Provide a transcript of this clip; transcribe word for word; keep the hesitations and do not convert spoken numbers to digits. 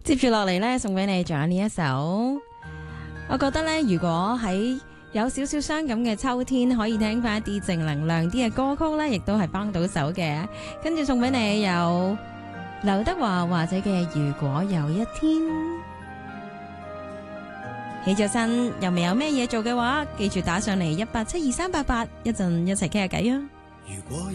接住落嚟呢，送俾你仲有呢一首，我覺得呢，如果喺有少少傷感嘅秋天，可以聽翻一啲正能量啲嘅歌曲呢，亦都係幫到手嘅。跟住送俾你有劉德華或者嘅《如果有一天》。起咗身又未有咩嘢做嘅話，記住打上嚟一八七二三八八，一陣一齊傾下偈啊！ 如果